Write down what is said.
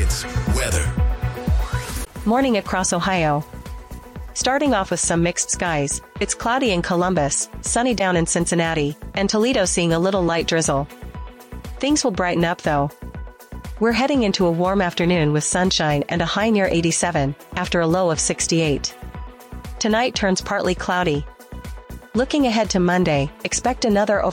Hits weather. Morning across Ohio. Starting off with some mixed skies, it's cloudy in Columbus, sunny down in Cincinnati, and Toledo seeing a little light drizzle. Things will brighten up though. We're heading into a warm afternoon with sunshine and a high near 87, after a low of 68. Tonight turns partly cloudy. Looking ahead to Monday, expect another